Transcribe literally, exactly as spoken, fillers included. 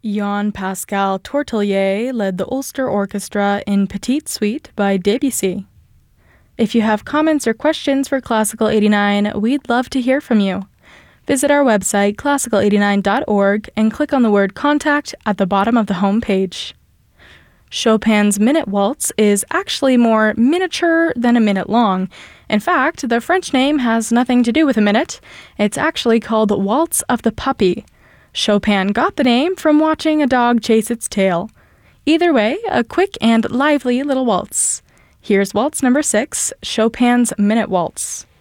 Johann Pascal Tortelier led the Ulster Orchestra in Petite Suite by Debussy. If you have comments or questions for Classical eighty-nine, we'd love to hear from you. Visit our website, classical eighty-nine dot org, and click on the word Contact at the bottom of the home page. Chopin's Minute Waltz is actually more miniature than a minute long. In fact, the French name has nothing to do with a minute. It's actually called Waltz of the Puppy. Chopin got the name from watching a dog chase its tail. Either way, a quick and lively little waltz. Here's waltz number six, Chopin's Minute Waltz.